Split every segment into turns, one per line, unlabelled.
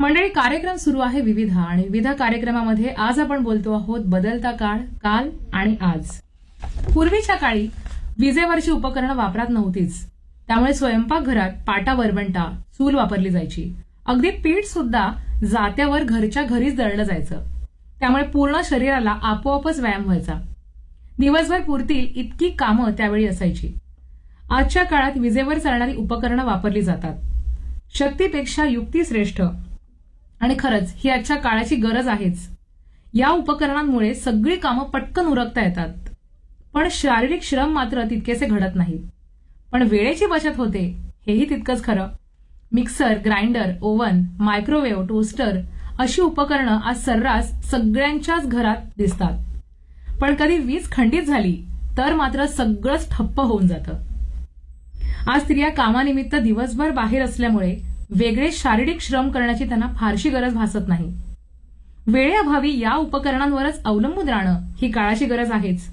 मंडळी, कार्यक्रम सुरू आहे विविधा आणि विविधा कार्यक्रमामध्ये आज आपण बोलतो आहोत बदलता काळ, काल आणि आज. पूर्वीच्या काळी विजेवरची उपकरणं वापरात नव्हतीच, त्यामुळे स्वयंपाकघरात पाटा वरवंटा चूल वापरली जायची. अगदी पीठ सुद्धा जात्यावर घरच्या घरीच दळलं जायचं, त्यामुळे पूर्ण शरीराला आपोआपच व्यायाम व्हायचा. दिवसभर पुरतील इतकी कामं त्यावेळी असायची. आजच्या काळात विजेवर चालणारी उपकरणं वापरली जातात. शक्तीपेक्षा युक्ती श्रेष्ठ, आणि खरंच ही आजच्या काळाची गरज आहेच. या उपकरणांमुळे सगळी कामं पटकन उरकता येतात, पण शारीरिक श्रम मात्र तितकेसे घडत नाहीत. पण वेळेची बचत होते हेही तितकंच खरं. Mixer, grinder, oven, microwave, toaster अशी उपकरणं आज सर्रास सगळ्यांच्याच घरात दिसतात. पण कधी वीज खंडित झाली तर मात्र सगळंच ठप्प होऊन जातं. आज स्त्रिया कामानिमित्त दिवसभर बाहेर असल्यामुळे वेगळे शारीरिक श्रम करण्याची त्यांना फारशी गरज भासत नाही. वेळेअभावी या उपकरणांवरच अवलंबून राहणं ही काळाची गरज आहेच.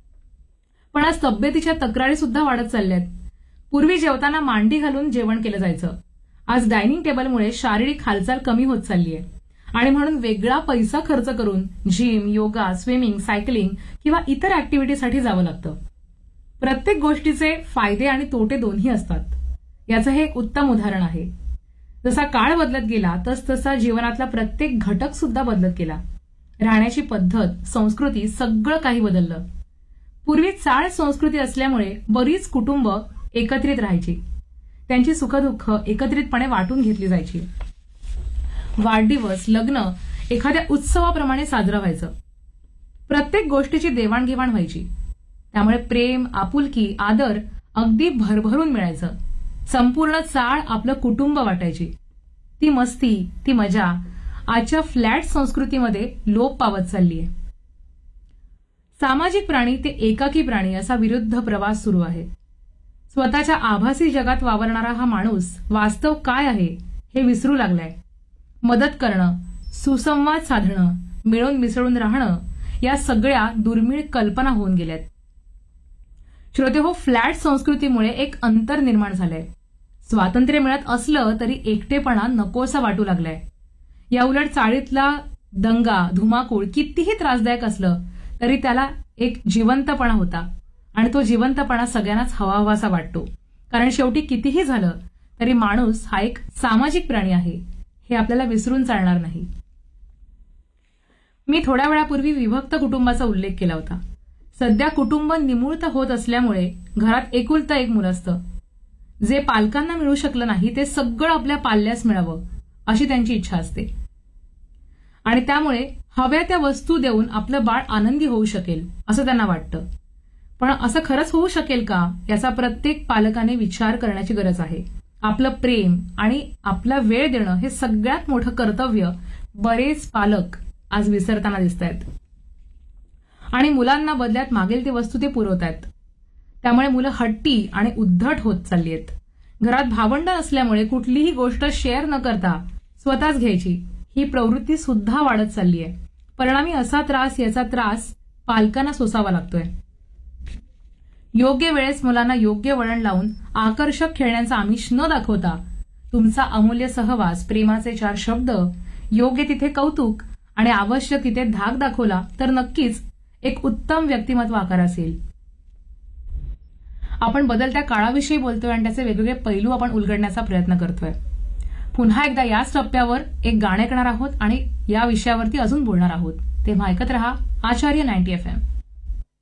पण आज तब्येतीच्या तक्रारी सुद्धा वाढत चालल्यात. पूर्वी जेवताना मांडी घालून जेवण केलं जायचं. आज डायनिंग टेबलमुळे शारीरिक हालचाल कमी होत चालली आहे, आणि म्हणून वेगळा पैसा खर्च करून जिम, योगा, स्विमिंग, सायकलिंग किंवा इतर ऍक्टिव्हिटीसाठी जावं लागतं. प्रत्येक गोष्टीचे फायदे आणि तोटे दोन्ही असतात. याचं हे एक उत्तम उदाहरण आहे. जसा काळ बदलत गेला तसा जीवनातला प्रत्येक घटक सुद्धा बदलत गेला. राहण्याची पद्धत, संस्कृती सगळं काही बदललं. पूर्वी चाळ संस्कृती असल्यामुळे बरीच कुटुंब एकत्रित राहायची. त्यांची सुखदुःख एकत्रितपणे वाटून घेतली जायची. वाढदिवस, लग्न एखाद्या उत्सवाप्रमाणे साजरं व्हायचं. प्रत्येक गोष्टीची देवाणघेवाण व्हायची. त्यामुळे प्रेम, आपुलकी, आदर अगदी भरभरून मिळायचं. संपूर्ण चाळ आपलं कुटुंब वाटायची. ती मस्ती, ती मजा आजच्या फ्लॅट संस्कृतीमध्ये लोप पावत चाललीय. सामाजिक प्राणी ते एकाकी प्राणी असा विरुद्ध प्रवास सुरू आहे. स्वतःच्या आभासी जगात वावरणारा हा माणूस वास्तव काय आहे हे विसरू लागलाय. मदत करणं, सुसंवाद साधणं, मिळून मिसळून राहणं या सगळ्या दुर्मिळ कल्पना होऊन गेल्यात. श्रोतेहो, फ्लॅट संस्कृतीमुळे एक अंतर निर्माण झालंय. स्वातंत्र्य मिळत असलं तरी एकटेपणा नकोसा वाटू लागलाय. या उलट चाळीतला दंगा, धुमाकूळ कितीही त्रासदायक असलं तरी त्याला एक जिवंतपणा होता, आणि तो जिवंतपणा सगळ्यांनाच हवाहवासा वाटतो. कारण शेवटी कितीही झालं तरी माणूस हा एक सामाजिक प्राणी आहे, हे आपल्याला विसरून चालणार नाही. मी थोड्या वेळापूर्वी विभक्त कुटुंबाचा उल्लेख केला होता. सध्या कुटुंब निमूळत होत असल्यामुळे घरात एकुलतं एक मुलं असतं. जे पालकांना मिळू शकलं नाही ते सगळं आपल्या पाल्यास मिळावं अशी त्यांची इच्छा असते, आणि त्यामुळे हव्या त्या वस्तू देऊन आपलं बाळ आनंदी होऊ शकेल असं त्यांना वाटतं. पण असं खरंच होऊ शकेल का याचा प्रत्येक पालकाने विचार करण्याची गरज आहे. आपलं प्रेम आणि आपला वेळ देणं हे सगळ्यात मोठं कर्तव्य बरेच पालक आज विसरताना दिसत आहेत, आणि मुलांना बदल्यात मागेल ती वस्तू ते पुरवतायत. त्यामुळे मुलं हट्टी आणि उद्धट होत चालली आहेत. घरात भावंड असल्यामुळे कुठलीही गोष्ट शेअर न करता स्वतःच घ्यायची ही प्रवृत्ती सुद्धा वाढत चालली आहे. परिणामी याचा त्रास पालकांना सोसावा लागतोय. योग्य वेळेस मुलांना योग्य वळण लावून आकर्षक खेळण्यांचा आमिष न दाखवता तुमचा अमूल्य सहवास, प्रेमाचे 4 शब्द, योग्य तिथे कौतुक आणि आवश्यक तिथे धाक दाखवला तर नक्कीच एक उत्तम व्यक्तिमत्व आकारास येईल. आपण बदलत्या काळाविषयी बोलतोय आणि त्याचे वेगवेगळे पैलू आपण उलगडण्याचा प्रयत्न करतोय. पुन्हा एकदा याच टप्प्यावर एक गाणं ऐकणार आहोत आणि या विषयावरती अजून बोलणार आहोत. तेव्हा ऐकत रहा आचार्य 90 FM.